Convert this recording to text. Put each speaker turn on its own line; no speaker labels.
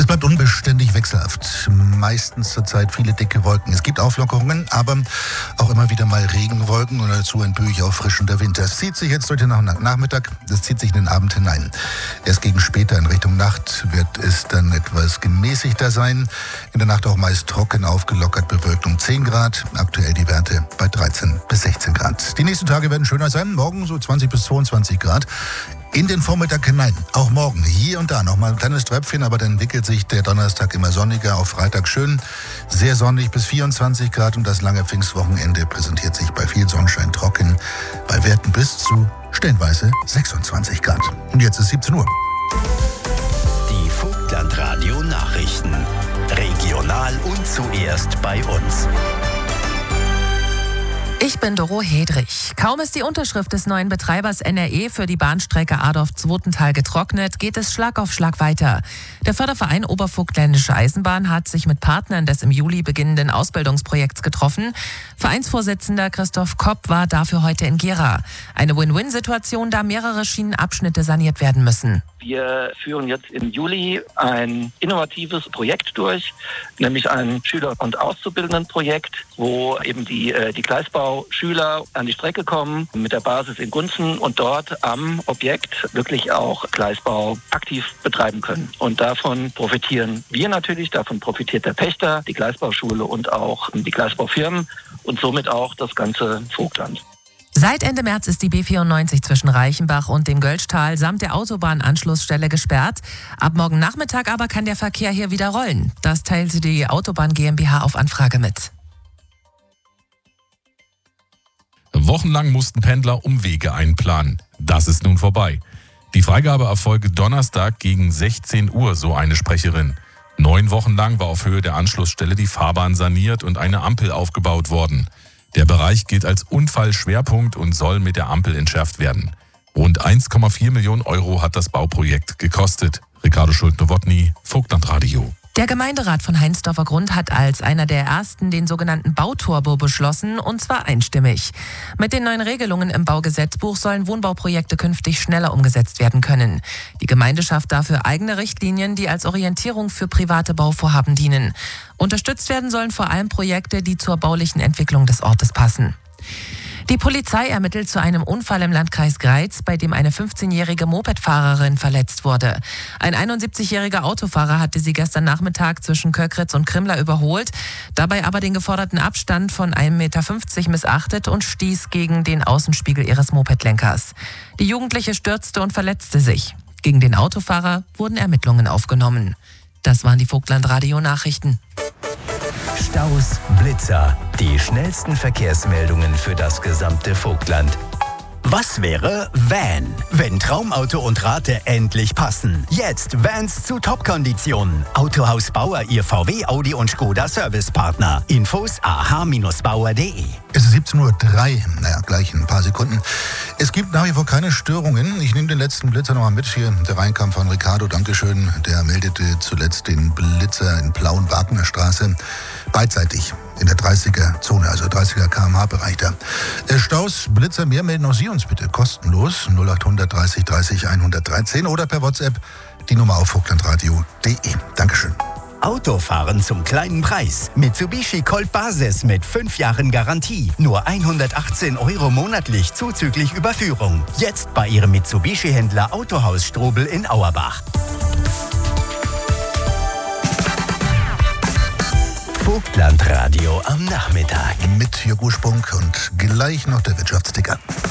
Es bleibt unbeständig wechselhaft. Meistens zurzeit viele dicke Wolken. Es gibt Auflockerungen, aber auch immer wieder mal Regenwolken und dazu ein böig auffrischender Wind. Das zieht sich jetzt durch den Nachmittag, das zieht sich in den Abend hinein. Erst gegen später in Richtung Nacht wird es dann etwas gemäßigter sein. In der Nacht auch meist trocken, aufgelockert, bewölkt um 10 Grad. Aktuell die Werte bei 13 bis 16 Grad. Die nächsten Tage werden schöner sein. Morgen so 20 bis 22 Grad. In den Vormittag hinein, auch morgen, hier und da noch mal ein kleines Tröpfchen, aber dann entwickelt sich der Donnerstag immer sonniger, auf Freitag schön, sehr sonnig bis 24 Grad und das lange Pfingstwochenende präsentiert sich bei viel Sonnenschein trocken, bei Werten bis zu stellenweise 26 Grad. Und jetzt ist 17 Uhr.
Die Vogtlandradio Nachrichten, regional und zuerst bei uns.
Ich bin Doro Hedrich. Kaum ist die Unterschrift des neuen Betreibers NRE für die Bahnstrecke Adorf-Zwotental getrocknet, geht es Schlag auf Schlag weiter. Der Förderverein Obervogtländische Eisenbahn hat sich mit Partnern des im Juli beginnenden Ausbildungsprojekts getroffen. Vereinsvorsitzender Christoph Kopp war dafür heute in Gera. Eine Win-Win-Situation, da mehrere Schienenabschnitte saniert werden müssen.
Wir führen jetzt im Juli ein innovatives Projekt durch, nämlich ein Schüler- und Auszubildendenprojekt, wo eben die Gleisbauschüler an die Strecke kommen mit der Basis in Gunzen und dort am Objekt wirklich auch Gleisbau aktiv betreiben können. Und davon profitieren wir natürlich, davon profitiert der Pächter, die Gleisbauschule und auch die Gleisbaufirmen und somit auch das ganze Vogtland.
Seit Ende März ist die B94 zwischen Reichenbach und dem Gölschtal samt der Autobahnanschlussstelle gesperrt. Ab morgen Nachmittag aber kann der Verkehr hier wieder rollen. Das teilte die Autobahn GmbH auf Anfrage mit.
Wochenlang mussten Pendler Umwege einplanen. Das ist nun vorbei. Die Freigabe erfolge Donnerstag gegen 16 Uhr, so eine Sprecherin. 9 Wochen lang war auf Höhe der Anschlussstelle die Fahrbahn saniert und eine Ampel aufgebaut worden. Der Bereich gilt als Unfallschwerpunkt und soll mit der Ampel entschärft werden. Rund 1,4 Millionen Euro hat das Bauprojekt gekostet. Ricardo Schulte-Nowotny, Vogtlandradio.
Der Gemeinderat von Heinsdorfer Grund hat als einer der ersten den sogenannten Bauturbo beschlossen, und zwar einstimmig. Mit den neuen Regelungen im Baugesetzbuch sollen Wohnbauprojekte künftig schneller umgesetzt werden können. Die Gemeinde schafft dafür eigene Richtlinien, die als Orientierung für private Bauvorhaben dienen. Unterstützt werden sollen vor allem Projekte, die zur baulichen Entwicklung des Ortes passen. Die Polizei ermittelt zu einem Unfall im Landkreis Greiz, bei dem eine 15-jährige Mopedfahrerin verletzt wurde. Ein 71-jähriger Autofahrer hatte sie gestern Nachmittag zwischen Köckritz und Krimmler überholt, dabei aber den geforderten Abstand von 1,50 Meter missachtet und stieß gegen den Außenspiegel ihres Mopedlenkers. Die Jugendliche stürzte und verletzte sich. Gegen den Autofahrer wurden Ermittlungen aufgenommen. Das waren die Vogtlandradio-Nachrichten.
Staus, Blitzer, die schnellsten Verkehrsmeldungen für das gesamte Vogtland. Was wäre Van, wenn Traumauto und Rate endlich passen? Jetzt Vans zu Top-Konditionen. Autohaus Bauer, Ihr VW, Audi und Skoda Servicepartner. Infos ah-bauer.de.
Es ist 17:03 Uhr, gleich in ein paar Sekunden. Es gibt nach wie vor keine Störungen. Ich nehme den letzten Blitzer nochmal mit. Hier der Reinkam von Ricardo, Dankeschön. Der meldete zuletzt den Blitzer in Plauen-Wagner Straße. Beidseitig in der 30er-Zone, also 30er km/h-Bereich da. Staus, Blitzer, mehr melden auch Sie uns bitte kostenlos 0800 30 30 113 oder per WhatsApp die Nummer auf vogtlandradio.de. Dankeschön.
Autofahren zum kleinen Preis. Mitsubishi Colt Basis mit 5 Jahren Garantie. Nur 118 € monatlich zuzüglich Überführung. Jetzt bei Ihrem Mitsubishi-Händler Autohaus Strobel in Auerbach. Vogtlandradio am Nachmittag.
Mit Jörg Ursprung und gleich noch der Wirtschaftsticker.